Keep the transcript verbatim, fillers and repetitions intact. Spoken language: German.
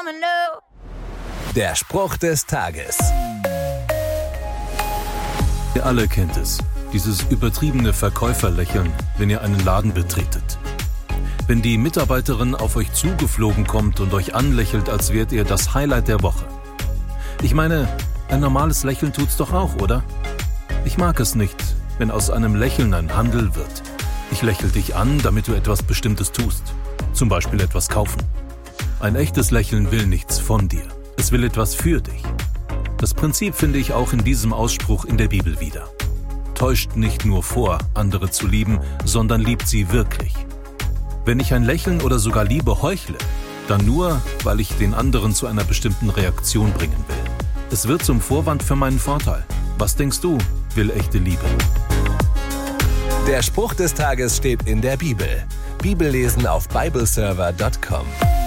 never knew. Der Spruch des Tages. Ihr alle kennt es, dieses übertriebene Verkäuferlächeln, wenn ihr einen Laden betretet. Wenn die Mitarbeiterin auf euch zugeflogen kommt und euch anlächelt, als wärt ihr das Highlight der Woche. Ich meine, ein normales Lächeln tut's doch auch, oder? Ich mag es nicht, wenn aus einem Lächeln ein Handel wird. Ich lächle dich an, damit du etwas Bestimmtes tust. Zum Beispiel etwas kaufen. Ein echtes Lächeln will nichts von dir. Es will etwas für dich. Das Prinzip finde ich auch in diesem Ausspruch in der Bibel wieder. Täuscht nicht nur vor, andere zu lieben, sondern liebt sie wirklich. Wenn ich ein Lächeln oder sogar Liebe heuchle, dann nur, weil ich den anderen zu einer bestimmten Reaktion bringen will. Es wird zum Vorwand für meinen Vorteil. Was denkst du, will echte Liebe? Der Spruch des Tages steht in der Bibel. Bibellesen auf bibleserver punkt com.